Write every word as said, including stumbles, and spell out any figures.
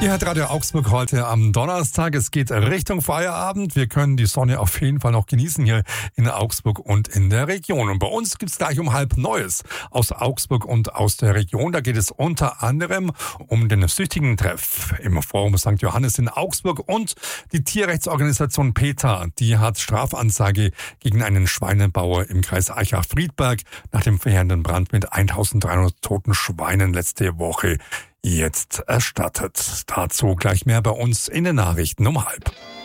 Ihr hört Radio Augsburg heute am Donnerstag. Es geht Richtung Feierabend. Wir können die Sonne auf jeden Fall noch genießen hier in Augsburg und in der Region. Und bei uns gibt's gleich um halb Neues aus Augsburg und aus der Region. Da geht es unter anderem um den Süchtigen-Treff im Forum Sankt Johannes in Augsburg und die Tierrechtsorganisation PETA. Die hat Strafanzeige gegen einen Schweinebauer im Kreis Aichach-Friedberg nach dem verheerenden Brand mit eintausenddreihundert toten Schweinen letzte Woche jetzt erstattet. Dazu gleich mehr bei uns in den Nachrichten um halb.